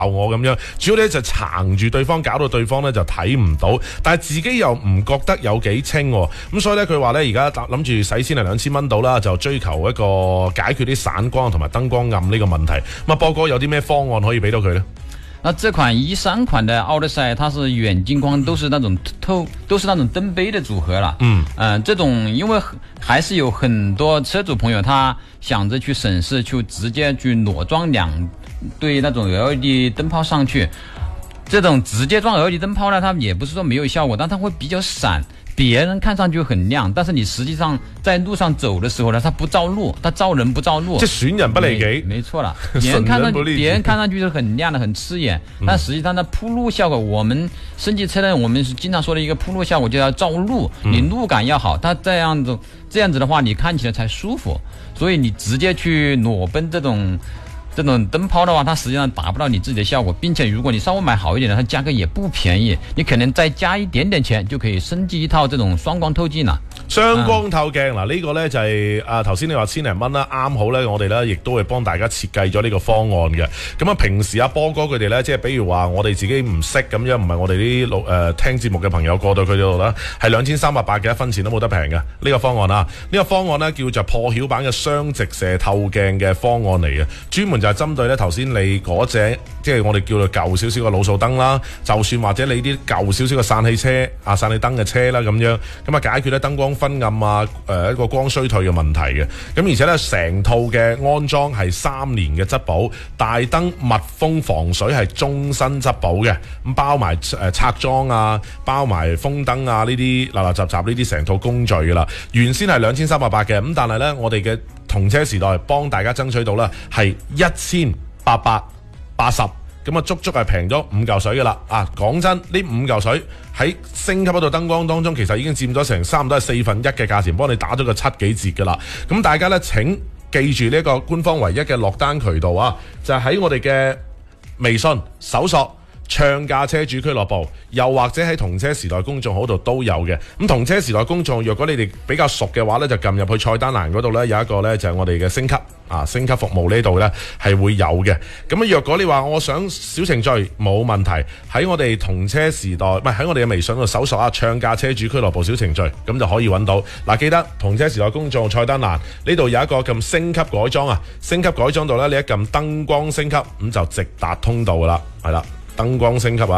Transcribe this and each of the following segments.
我咁樣，主要咧就撐住對方，搞到對方咧就睇唔到，但係自己又唔覺得有幾清喎，咁所以咧佢話咧而家諗住使錢係2000蚊到啦，就追求一個解決啲散光同埋燈光暗呢個問題。咁啊，波哥有啲咩方案可以俾到佢呢？ 那這款13款的奧德賽，它是遠近光都是那種燈杯的組合了。這種因為還是有很多車主朋友他想着去省事，就直接去裸裝2對那種 LED 燈泡上去。這種直接裝 LED 燈泡呢，它也不是說沒有效果，但它會比較閃，別人看上去很亮，但是你實際上在路上走的時候呢，它不照路，它照人不照路。 這損人不利己， 沒錯了。別人看上去是很亮的，很刺眼，但實際上它鋪路效果，我們升級車呢，我們是經常說的一個鋪路效果，就要照路，你路感要好，它這樣子的話，你看起來才舒服。所以你直接去裸奔這種燈泡的話，它實際上達不到你自己的效果，並且如果你稍微買好一點的，它價格也不便宜，你可能再加一點點錢就可以升級一套這種雙光透鏡啦。 雙光透鏡嗱，呢個呢就係頭先你話1000零蚊啦，啱好呢，我哋呢亦都會幫大家設計咗呢個方案嘅。咁啊，平時波哥佢哋呢，即係比如話我哋自己唔識咁樣，唔係我哋啲聽節目嘅朋友過到佢度啦，係2380嘅，1分錢都冇得平嘅呢個方案啊。呢個方案呢叫做破曉版嘅雙直射透鏡嘅方案嚟嘅，專門就係針對呢頭先你嗰隻即係我哋叫做舊少少嘅路數燈啦，就算或者你啲舊少少嘅散氣車散氣燈嘅車啦咁樣，咁啊解決咧燈光昏暗啊一個光衰退嘅問題嘅。咁而且咧成套嘅安裝係3年嘅質保，大燈密封防水係終身質保嘅，咁包埋拆裝啊，包埋風燈啊呢啲嗱雜雜呢啲成套工序噶啦。原先係2380嘅，咁但係咧我哋嘅同車時代幫大家爭取到啦係1880，咁啊足足係平咗5嚿水噶啦。講真，呢5嚿水喺升級嗰度燈光當中，其實已經佔咗成差唔多係1/4嘅價錢，幫你打咗個7幾折噶啦。咁大家呢，請記住呢個官方唯一嘅落單渠道啊，就係喺我哋嘅微信搜索唱價車主俱樂部，又或者喺同車時代公眾號度都有嘅。咁同車時代公眾號，若果你哋比較熟嘅話呢，就撳入去菜單欄嗰度呢，有一個呢，就係我哋嘅升級服務呢度呢係會有嘅。咁若果你話我想小程序，冇問題，喺我哋同車時代唔係喺我哋嘅微信度搜索唱價車主俱樂部小程序，咁就可以揾到。記得同車時代公眾號菜單欄呢度有一個撳升級改裝升級改裝度呢，你一撳燈光升級，咁就直達通道噶啦，係啦。燈光升級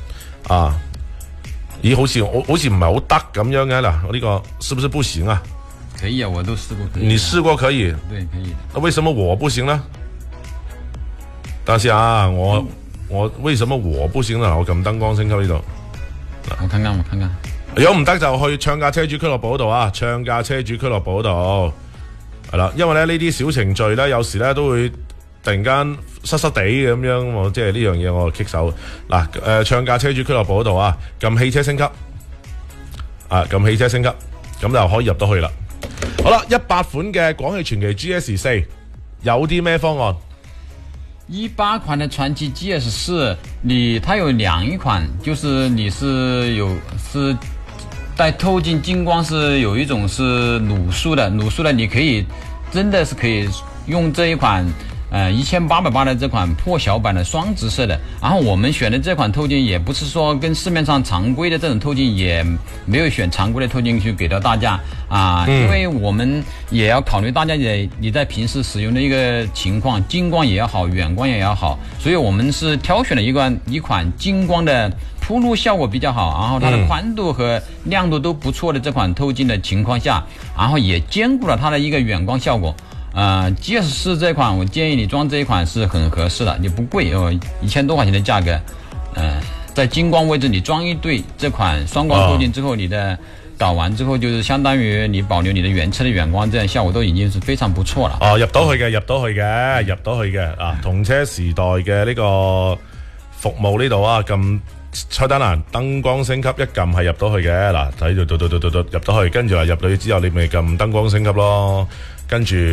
咦，好似唔係好得咁樣嘅嗱，我呢個是不是不行啊？ 可以啊，我都試過可以。 你試過可以？ 對，可以。 那為什麼我不行呢？等下我為什麼我不行呢？我撳燈光升級呢度。 我看看。 如果唔得就去唱價車主俱樂部嗰度唱價車主俱樂部嗰度係啦，因為咧呢啲小程序咧有時咧都會突然間濕濕地咁樣，我即係呢樣嘢我棘手唱價車主俱樂部嗰度撳汽車升級撳汽車升級，咁就可以入到去啦。好啦，18款嘅廣汽傳祺 GS4 有啲咩方案 ？18款的傳祺 GS4，它有2款，就是你是帶透鏡金光，是有一種是卤素的，你可以真的是可以用這一款1880的這款破曉版的雙直射的，然後我們選的這款透鏡也不是說跟市面上常規的這種透鏡，也沒有選常規的透鏡去給到大家因為我們也要考慮大家你在平時使用的一個情況，近光也要好，遠光也要好，所以我們是挑選了一款近光的鋪路效果比較好，然後它的寬度和亮度都不錯的這款透鏡的情況下，然後也兼顧了它的一個遠光效果。GS4 這款我建議你裝這一款是很合適的，也不貴，1000多塊錢的價格。在近光位置你裝一對這款雙光透鏡之後，你的導完之後就是相當於你保留你的原車的遠光，這樣效果都已經是非常不錯了。入到去嘅同車時代嘅呢個服務呢度撳菜單欄燈光升級一撳係入到去嘅睇到入到去，跟住入到去之後你咪撳燈光升級咯。跟住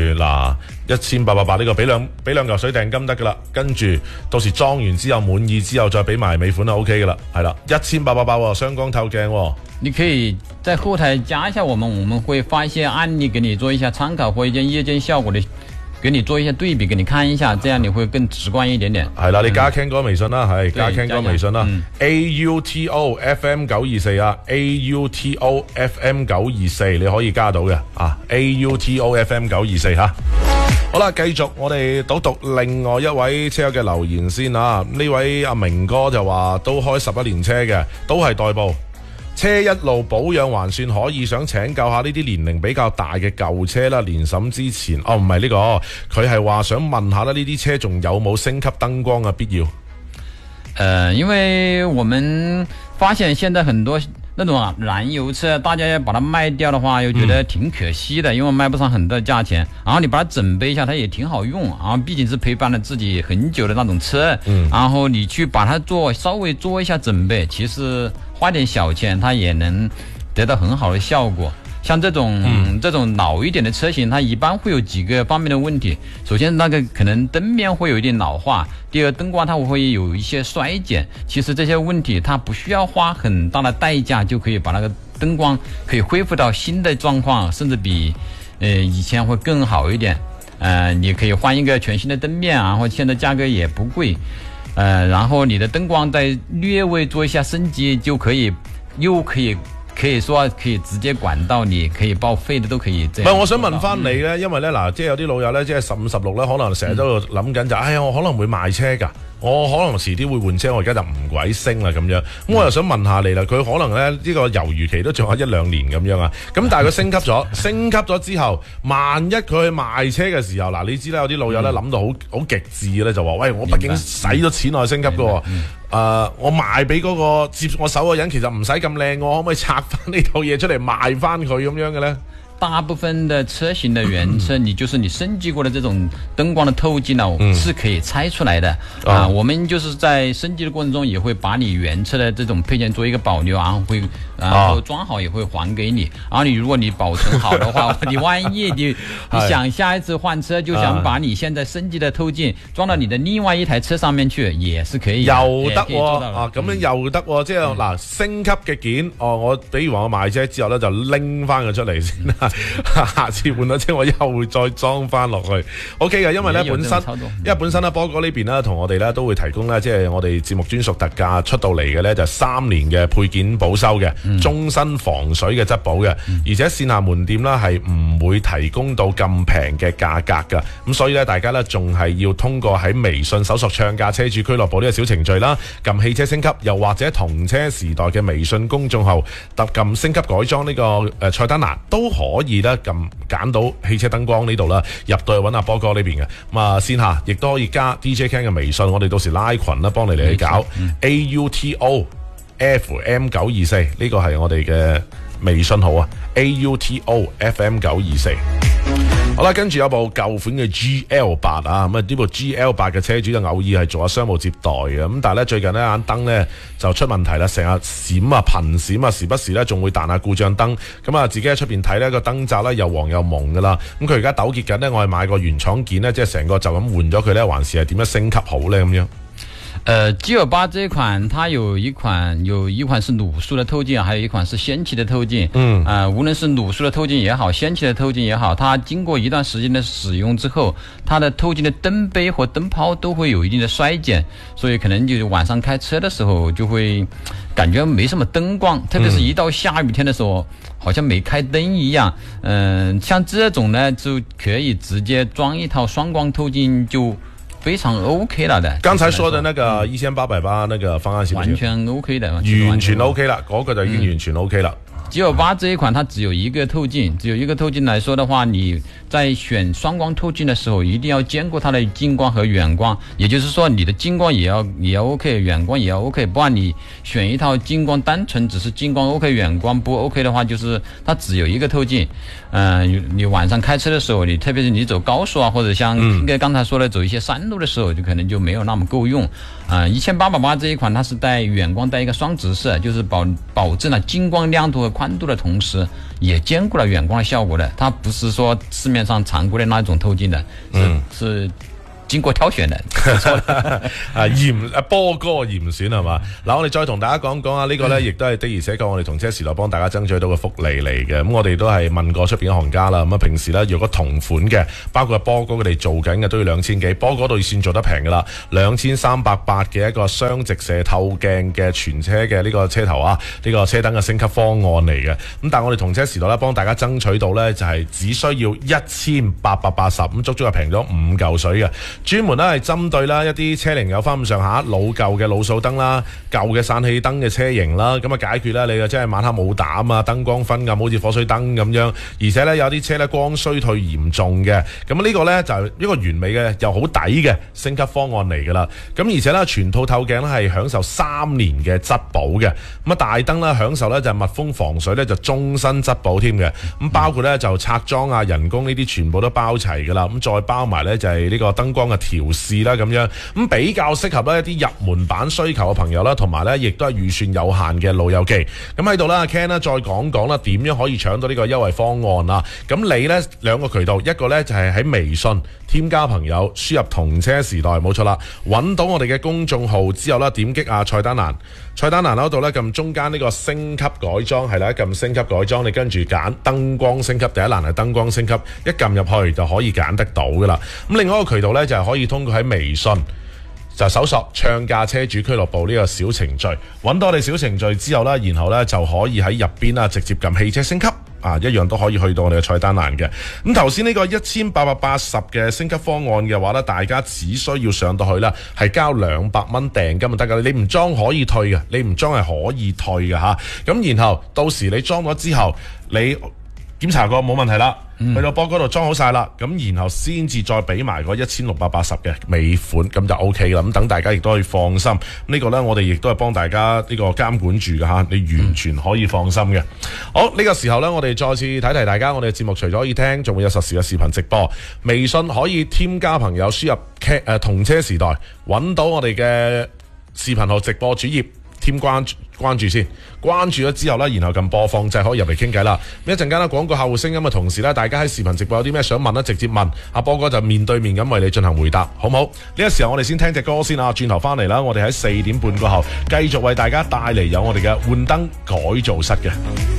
1880呢個俾兩嚿水訂金得噶啦，跟住到時裝完之後滿意之後再俾埋尾款就 OK 噶啦，係啦，1880雙光透鏡你可以在後台加一下我們會發一些案例給你做一下參考或一些夜間效果的给你做一些对比，给你看一下，这样你會更直觀一點點。 係啦，你加 Ken 哥微信啦，係加 Ken 哥微信啦，AUTO FM 924啊，AUTO FM 924你可以加到嘅啊，AUTO FM 924吓。好啦，繼續我哋讀另外一位車友嘅留言先啊。呢位阿明哥就話都開11年車嘅，都係代步。車一路保養還算可以，想請教下呢啲年齡比較大嘅舊車啦，年審之前，唔係呢個，佢係話想問下啦，呢啲車仲有冇升級燈光嘅必要？ 因為我們發現現在很多那種燃油車，大家要把它賣掉的話，又覺得挺可惜的，因為賣不上很多價錢。然後你把它整備一下，它也挺好用，然後畢竟是陪伴了自己很久的那種車。然後你去把它稍微做一下整備，其實花點小錢，它也能得到很好的效果。像這種老一點的車型，它一般會有幾個方面的問題。首先，那個可能燈面會有一點老化；第二，燈光它會有一些衰減。其實這些問題，它不需要花很大的代價就可以把那個燈光可以恢復到新的狀況，甚至比以前會更好一點。你可以換一個全新的燈面啊，或者現在價格也不貴。然後你的燈光再略微做一下升級，就可以可以說可以直接管到你可以報廢的都可以這樣。 唔係，我想問翻你咧，因為咧嗱，即係有啲老友咧，即係15、16咧，可能成日都諗緊就，我可能會賣車㗎，我可能遲啲會換車，我而家就唔鬼升啦咁樣。咁我又想問下你啦，佢可能咧呢個猶豫期都仲有1-2年咁樣啊。咁但係佢升級咗，升級咗之後，萬一佢去賣車嘅時候，嗱你知啦，有啲老友咧諗到好極致咧，就話喂，我畢竟使咗錢落去升級㗎喎。我賣俾嗰個接我手嘅人，其實唔使咁靚，我可唔可以拆翻呢套嘢出嚟賣翻佢咁樣嘅咧？ 大部分的車型的原車，你升級過的這種燈光的透鏡呢，是可以拆出來的。我們就是在升級的過程中，也會把你原車的這種配件做一個保留，然後裝好也會還給你。然後如果你保存好的話，你萬一你想下一次換車，就想把你現在升級的透鏡裝到你的另外一台車上面去，也是可以。 又得喎，咁樣又得喎，即係嗱升級嘅件，我比如話我賣車之後咧，就拎翻佢出嚟先啦。下次換咗車我又會再裝翻落去 OK 嘅，因為咧本身咧波哥呢邊咧同我哋咧都會提供咧，即係我哋節目專屬特價出到嚟嘅咧就3年嘅配件保修嘅，終身防水嘅質保嘅，而且線下門店啦係唔會提供到咁平嘅價格㗎。咁所以咧大家咧仲係要通過喺微信搜索唱價車主俱樂部呢個小程序啦，撳汽車升級，又或者同車時代嘅微信公眾號撳升級改裝呢個菜單欄都可以咧揀到汽車燈光呢度啦，入到去揾阿波哥呢邊嘅。咁啊線下亦都可以加 DJ Ken 嘅微信，我哋到時拉群啦，幫你哋去搞AUTO FM 924呢個係我哋嘅微信號啊，AUTO FM 924。好啦，跟住有部舊款嘅 GL8啊，咁啊呢部 GL8嘅車主就偶爾係做下商務接待嘅，咁但係咧最近呢眼燈咧就出問題啦，成日閃啊頻閃啊，時不時咧仲會彈下故障燈，咁啊自己喺出邊睇咧個燈罩咧又黃又蒙噶啦，咁佢而家糾結緊呢，我係買個原廠件呢，即係成個就咁換咗佢咧，還是係點樣升級好咧咁樣 ？G28這一款，它有一款是鹵素的透鏡，還有一款是氙氣的透鏡。無論是鹵素的透鏡也好，氙氣的透鏡也好，它經過一段時間的使用之後，它的透鏡的燈杯和燈泡都會有一定的衰減，所以可能就晚上開車的時候就會感覺沒什麼燈光，特別是一到下雨天的時候，好像沒開燈一樣。像這種呢，就可以直接裝一套雙光透鏡就非常 OK 了的。 剛才說的那個1880那個方案行不行？ 完全 OK 的， 完全 OK 啦，嗰個就已經完全 OK 啦。 G28這一款它只有一個透鏡，來說的話，你在選雙光透鏡的時候，一定要兼顧它的近光和遠光，也就是說你的近光也要 OK， 遠光也要 OK， 不然你選一套近光單純只是近光 OK， 遠光不 OK 的話，就是它只有一個透鏡。你晚上開車的時候，你特別是你走高速啊，或者像剛才說的走一些山路的時候，就可能就沒有那麼夠用。1880這一款它是帶遠光帶一個雙直射，就是保證了近光亮度和寬度的同時，也兼顧了遠光的效果的。它不是說市面上常規的那種透鏡的，是經過挑選的， 波哥嚴選係嘛？嗱，我哋再同大家講講啊，呢個呢亦都係的而且確我哋同車時代幫大家爭取到嘅福利嚟嘅。咁我哋都係問過出邊嘅行家啦。咁啊，平時呢，如果同款嘅，包括波哥佢哋做緊嘅都要2000幾，波哥都算做得平噶啦，2380嘅一個雙直射透鏡嘅全車嘅呢個車頭啊，呢個車燈嘅升級方案嚟嘅。咁但係我哋同車時代呢，幫大家爭取到呢，就係只需要1880，咁足足係平咗5嚿水嘅。專門咧係針對啦一啲車齡有翻咁上下老舊嘅路數燈啦、舊嘅散氣燈嘅車型啦，咁啊解決啦你嘅即係晚黑冇膽啊、燈光昏暗，好似火水燈咁樣，而且咧有啲車咧光衰退嚴重嘅，咁呢個咧就係一個完美嘅又好抵嘅升級方案嚟㗎啦。咁而且咧全套透鏡咧係享受3年嘅質保嘅，咁啊大燈咧享受咧就密封防水咧就終身質保添嘅，咁包括咧就拆裝啊、人工呢啲全部都包齊㗎啦，咁再包埋咧就係呢個燈光嘅調試啦咁樣，咁比較適合咧一啲入門版需求嘅朋友啦，同埋咧亦都係預算有限嘅老友記。咁喺度啦 Ken 咧再講講啦，點樣可以搶到呢個優惠方案啊？咁你呢2個渠道，一個呢就係喺微信添加朋友，輸入同車時代，冇錯啦，揾到我哋嘅公眾號之後啦，點擊菜單欄嗰度呢，撳中間呢個升級改裝係啦，一撳升級改裝，你跟住揀燈光升級，第一欄係燈光升級，一撳入去就可以揀得到噶啦。咁另外一個渠道呢，就係可以通過喺微信就搜索唱價車主俱樂部呢個小程序，揾到我哋小程序之後啦，然後呢就可以喺入邊啦直接撳汽車升級啊，一樣都可以去到我哋嘅菜單欄嘅。咁頭先呢個1880嘅升級方案嘅話呢，大家只需要上到去啦，係交200蚊訂金就得噶，你唔裝可以退嘅，你唔裝係可以退嘅吓。咁然後到時你裝咗之後，你檢查過冇問題啦，去到波嗰度裝好晒啦，咁然後先至再俾埋個1680嘅尾款，咁就 OK 啦。咁等大家亦都可以放心，呢個呢，我哋亦都係幫大家呢個監管住嘅吓，你完全可以放心嘅。好，呢個時候呢，我哋再次提提大家，我哋嘅節目除咗可以聽，仲會有實時嘅視頻直播，微信可以添加朋友，輸入同車時代，揾到我哋嘅視頻號直播主頁。添關注先，關注咗之後呢，然後撳播放掣可以入嚟傾偈啦。一陣間呢，廣告客戶聲音嘅同時呢，大家喺視頻直播有啲咩想問呢，直接問阿波哥就面對面咁為你進行回答，好唔好？呢個時候我哋先聽隻歌先啊，轉頭翻嚟啦，我哋喺4點半過後繼續為大家帶嚟有我哋嘅換燈改造室嘅。